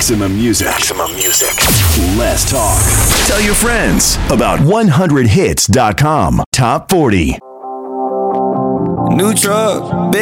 Maximum music. Maximum music. Less talk. Tell your friends about 100hits.com. Top 40. New truck.